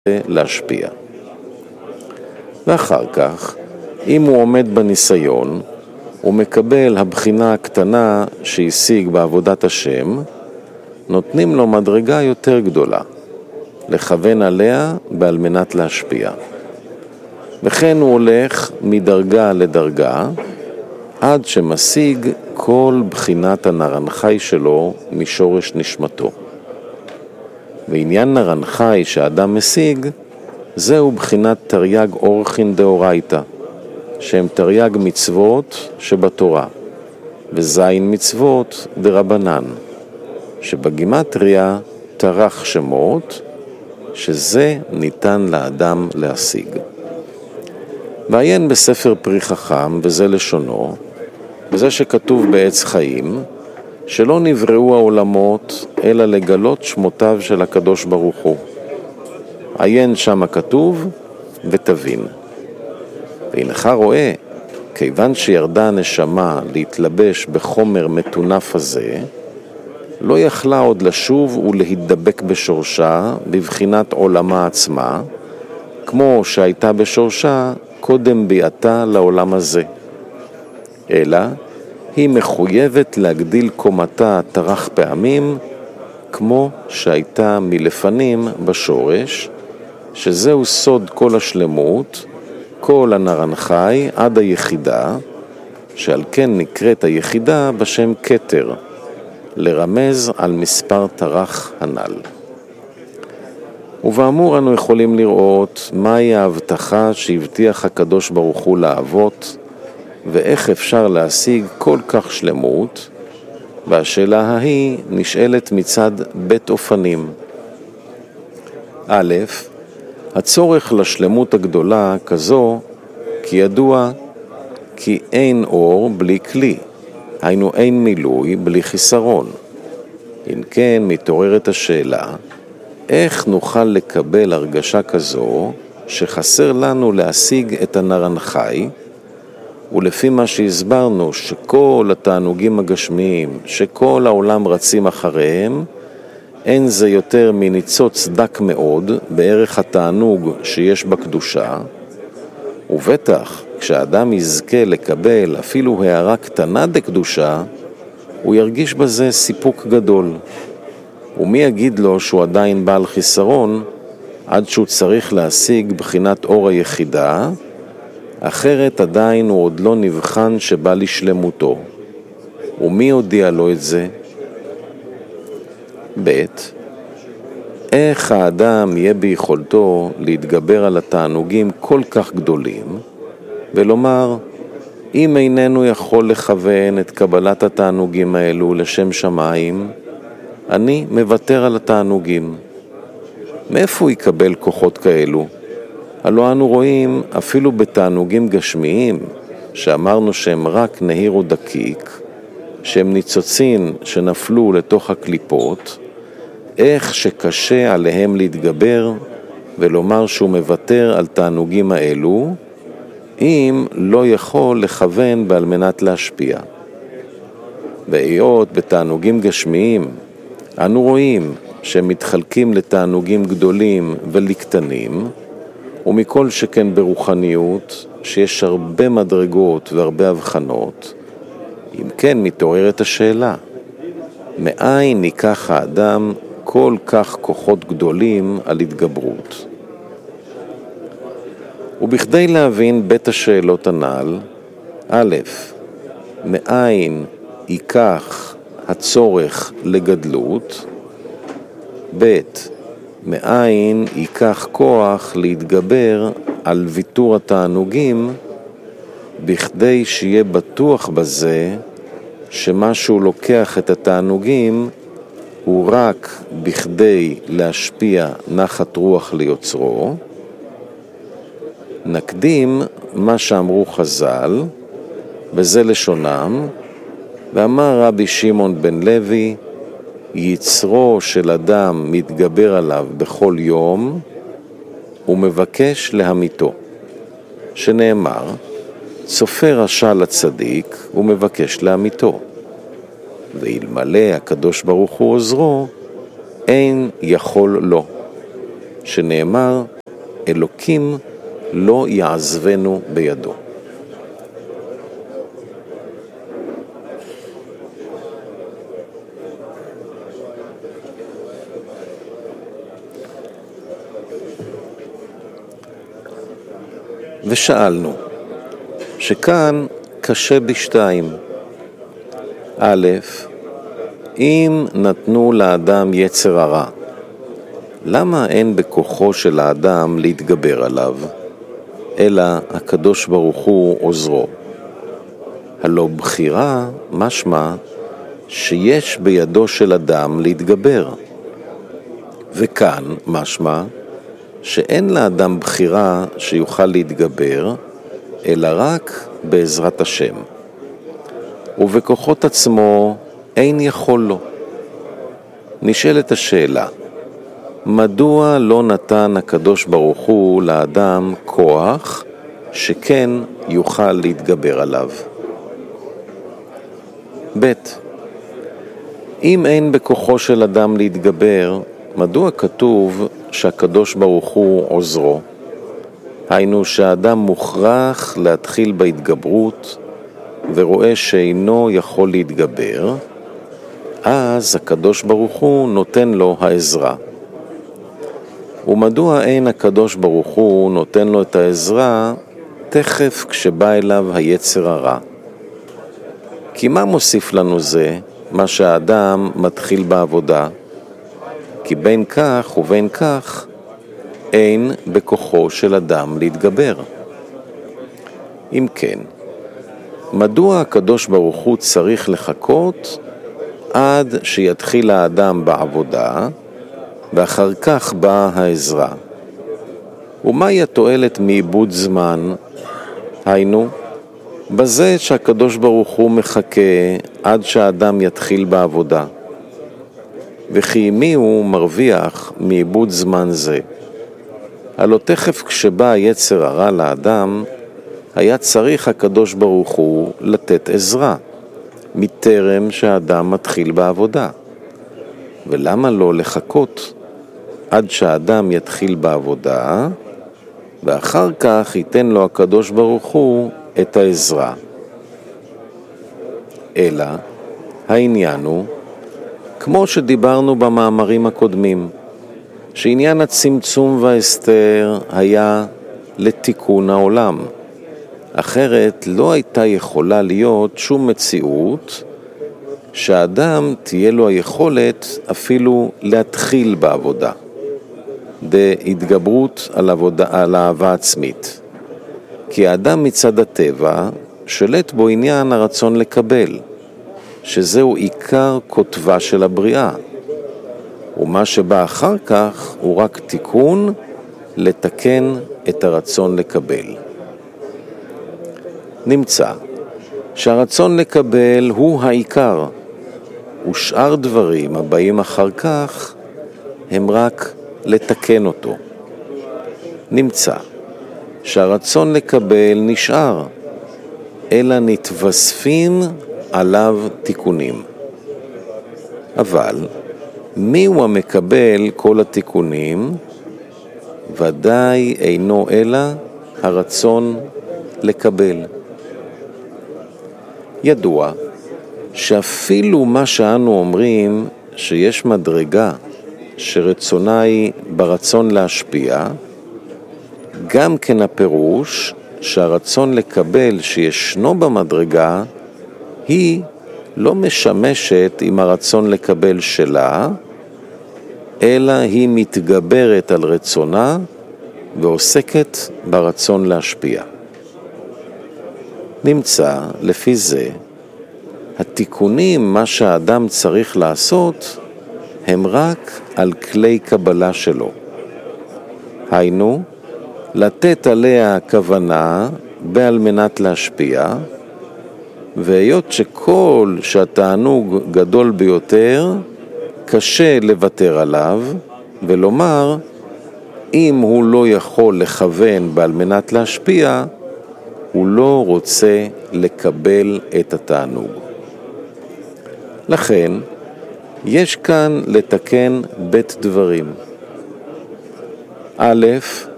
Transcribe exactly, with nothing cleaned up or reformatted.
להשפיע. ואחר כך, אם הוא עומד בניסיון, הוא מקבל הבחינה הקטנה שהשיג בעבודת השם, נותנים לו מדרגה יותר גדולה, לכוון עליה בעל מנת להשפיע. וכן הוא הולך מדרגה לדרגה, עד שמשיג כל בחינת הנרנחי שלו משורש נשמתו. ועניין נרנחי שהאדם משיג, זהו בחינת תרי"ג אורחין דאורייתא, שהם תרי"ג מצוות שבתורה, וזין מצוות דרבנן, שבגימטריה תרח שמות, שזה ניתן לאדם להשיג. ועיין בספר פרי חכם, וזה לשונו, וזה שכתוב בעץ חיים, שלא נבראו העולמות, אלא לגלות שמותיו של הקדוש ברוך הוא. עיין שם הכתוב, ותבין. והנך רואה, כיוון שירדה הנשמה להתלבש בחומר מתונף הזה, לא יכלה עוד לשוב ולהידבק בשורשה, בבחינת עולמה עצמה, כמו שהייתה בשורשה קודם ביאתה לעולם הזה. אלא, היא מחויבת להגדיל קומתה תרח פעמים, כמו שהייתה מלפנים בשורש, שזהו סוד כל השלמות, כל הנרנחי עד היחידה, שעל כן נקראת היחידה בשם כתר, לרמז על מספר תרח הנ"ל. ובאמור אנו יכולים לראות מהי ההבטחה שהבטיח הקדוש ברוך הוא לאבות, ואיך אפשר להשיג כל כך שלמות, והשאלה ההיא נשאלת מצד בית אופנים. א', הצורך לשלמות הגדולה כזו, כי ידוע כי אין אור בלי כלי, היינו אין מילוי בלי חיסרון. אם כן, מתעוררת השאלה, איך נוכל לקבל הרגשה כזו שחסר לנו להשיג את הנרנחי, ולפי מה שהסברנו שכל התענוגים הגשמיים, שכל העולם רצים אחריהם, אין זה יותר מניצוץ דק מאוד בערך התענוג שיש בקדושה, ובטח כשאדם יזכה לקבל אפילו הערה קטנה דקדושה, הוא ירגיש בזה סיפוק גדול. ומי יגיד לו שהוא עדיין בעל חיסרון, עד שהוא צריך להשיג בחינת אור היחידה, אחרת עדיין הוא עוד לא נבחן שבא לשלמותו. ומי הודיע לו את זה? ב', איך האדם יהיה ביכולתו להתגבר על התענוגים כל כך גדולים, ולומר, אם איננו יכול לכוון את קבלת התענוגים האלו לשם שמיים, אני מוותר על התענוגים. מאיפה הוא יקבל כוחות כאלו? הלא אנו רואים אפילו בתענוגים גשמיים, שאמרנו שהם רק נהיר ודקיק, שהם ניצוצין שנפלו לתוך הקליפות, איך שקשה עליהם להתגבר ולומר שהוא מוותר על תענוגים האלו, אם לא יכול לכוון בעל מנת להשפיע. והיות בתענוגים גשמיים, אנו רואים שהם מתחלקים לתענוגים גדולים ולקטנים, ומכל שכן ברוחניות, שיש הרבה מדרגות והרבה הבחנות, אם כן מתעוררת השאלה, מאין ניקח האדם כל כך כוחות גדולים על התגברות? ובכדי להבין בית השאלות הנ"ל, א', מאין ייקח הצורך לגדלות, ב', מאין ייקח כוח להתגבר על ויתור התענוגים, בכדי שיהיה בטוח בזה שמשהו לוקח את התענוגים הוא רק בכדי להשפיע נחת רוח ליוצרו. נקדים מה שאמרו חז"ל, וזה לשונם, ואמר רבי שמעון בן לוי, יצרו של אדם מתגבר עליו בכל יום, ומבקש להמיתו. שנאמר, צופה רשע לצדיק ומבקש להמיתו. ואלמלא הקדוש ברוך הוא עוזרו, אין יכול לו. שנאמר, אלוקים לא יעזבנו בידו. ושאלנו, שכאן קשה בשתיים. א', אם נתנו לאדם יצר הרע, למה אין בכוחו של האדם להתגבר עליו, אלא הקדוש ברוך הוא עוזרו? הלא בחירה משמע שיש בידו של אדם להתגבר, וכאן משמע שאין לאדם בחירה שיוכל להתגבר, אלא רק בעזרת השם. ובכוחות עצמו אין יכול לו. נשאלת השאלה, מדוע לא נתן הקדוש ברוך הוא לאדם כוח שכן יוכל להתגבר עליו? ב' אם אין בכוחו של אדם להתגבר, מדוע כתוב שהקדוש ברוך הוא עוזרו? היינו שהאדם מוכרח להתחיל בהתגברות ורואה שאינו יכול להתגבר, אז הקדוש ברוך הוא נותן לו העזרה. ומדוע אין הקדוש ברוך הוא נותן לו את העזרה תכף כשבא אליו היצר הרע? כי מה מוסיף לנו זה, מה שהאדם מתחיל בעבודה? כי בין כך ובין כך אין בכוחו של אדם להתגבר. אם כן, מדוע הקדוש ברוך הוא צריך לחכות עד שיתחיל האדם בעבודה, ואחר כך באה העזרה? ומהי התועלת מאיבוד זמן? היינו, בזה שהקדוש ברוך הוא מחכה עד שהאדם יתחיל בעבודה. וכי מי הוא מרוויח מאיבוד זמן זה? הלא תכף כשבא יצר הרע לאדם, היה צריך הקדוש ברוך הוא לתת עזרה, מטרם שהאדם מתחיל בעבודה. ולמה לא לחכות עד שהאדם יתחיל בעבודה, ואחר כך ייתן לו הקדוש ברוך הוא את העזרה? אלא העניין הוא, כמו שדיברנו במאמרים הקודמים, שעניין הצמצום וההסתר היה לתיקון העולם. אחרת לא הייתה יכולה להיות שום מציאות שהאדם תהיה לו היכולת אפילו להתחיל בעבודה. בהתגברות על, עבודה, על אהבה עצמית. כי האדם מצד הטבע שלט בו עניין הרצון לקבל, שזהו עיקר כותבה של הבריאה. ומה שבא אחר כך הוא רק תיקון לתקן את הרצון לקבל. נמצא שהרצון לקבל הוא העיקר, ושאר דברים הבאים אחר כך הם רק לתקן אותו. נמצא שהרצון לקבל נשאר, אלא נתווספים עליו תיקונים. אבל מי הוא המקבל כל התיקונים? ודאי אינו אלא הרצון לקבל. ידוע שאפילו מה שאנו אומרים שיש מדרגה שרצונה היא ברצון להשפיע, גם כן הפירוש שהרצון לקבל שישנו במדרגה היא לא משמשת עם הרצון לקבל שלה, אלא היא מתגברת על רצונה ועוסקת ברצון להשפיע. נמצא לפי זה, התיקונים, מה שהאדם צריך לעשות, הם רק על כלי קבלה שלו. היינו, לתת עליה הכוונה בעל מנת להשפיע, והיות שכל שהתענוג גדול ביותר, קשה לוותר עליו, ולומר, אם הוא לא יכול לכוון בעל מנת להשפיע, הוא לא רוצה לקבל את התענוג. לכן, יש כאן לתקן בית דברים. א',